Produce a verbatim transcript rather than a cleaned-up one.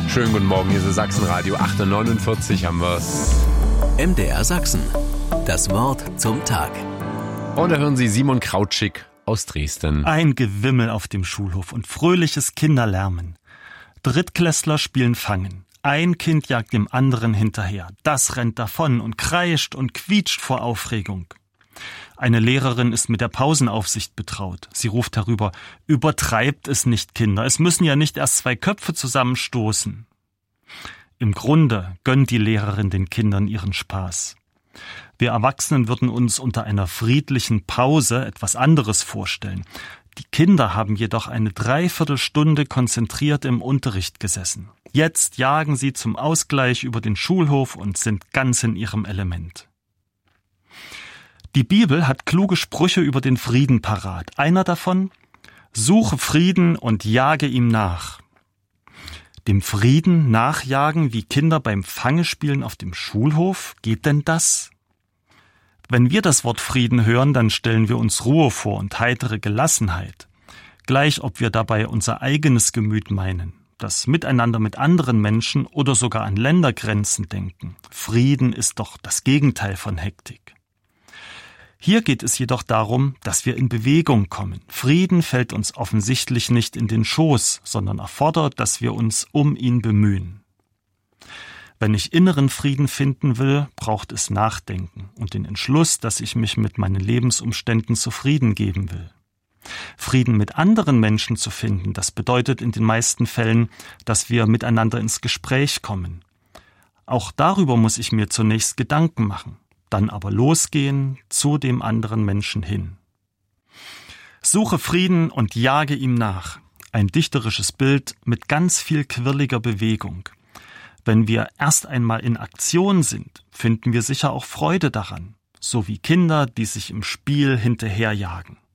Schönen guten Morgen, hier ist Sachsenradio acht Uhr neunundvierzig haben wir's. M D R Sachsen. Das Wort zum Tag. Und da hören Sie Simon Krautschik aus Dresden. Ein Gewimmel auf dem Schulhof und fröhliches Kinderlärmen. Drittklässler spielen Fangen. Ein Kind jagt dem anderen hinterher. Das rennt davon und kreischt und quietscht vor Aufregung. Eine Lehrerin ist mit der Pausenaufsicht betraut. Sie ruft herüber: Übertreibt es nicht, Kinder. Es müssen ja nicht erst zwei Köpfe zusammenstoßen. Im Grunde gönnt die Lehrerin den Kindern ihren Spaß. Wir Erwachsenen würden uns unter einer friedlichen Pause etwas anderes vorstellen. Die Kinder haben jedoch eine Dreiviertelstunde konzentriert im Unterricht gesessen. Jetzt jagen sie zum Ausgleich über den Schulhof und sind ganz in ihrem Element. Die Bibel hat kluge Sprüche über den Frieden parat. Einer davon: Suche Frieden und jage ihm nach. Dem Frieden nachjagen wie Kinder beim Fangespielen auf dem Schulhof? Geht denn das? Wenn wir das Wort Frieden hören, dann stellen wir uns Ruhe vor und heitere Gelassenheit. Gleich ob wir dabei unser eigenes Gemüt meinen, das Miteinander mit anderen Menschen oder sogar an Ländergrenzen denken. Frieden ist doch das Gegenteil von Hektik. Hier geht es jedoch darum, dass wir in Bewegung kommen. Frieden fällt uns offensichtlich nicht in den Schoß, sondern erfordert, dass wir uns um ihn bemühen. Wenn ich inneren Frieden finden will, braucht es Nachdenken und den Entschluss, dass ich mich mit meinen Lebensumständen zufrieden geben will. Frieden mit anderen Menschen zu finden, das bedeutet in den meisten Fällen, dass wir miteinander ins Gespräch kommen. Auch darüber muss ich mir zunächst Gedanken machen, dann aber losgehen zu dem anderen Menschen hin. Suche Frieden und jage ihm nach. Ein dichterisches Bild mit ganz viel quirliger Bewegung. Wenn wir erst einmal in Aktion sind, finden wir sicher auch Freude daran, so wie Kinder, die sich im Spiel hinterherjagen.